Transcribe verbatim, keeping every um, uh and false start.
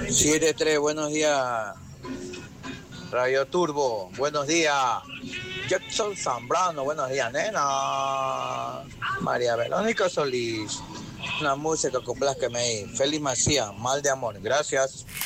siete tres, buenos días. Radio Turbo, buenos días. Jackson Zambrano, buenos días, nena. María Verónica Solís, una música con Blas que me. Félix Macías, Mal de Amor, gracias.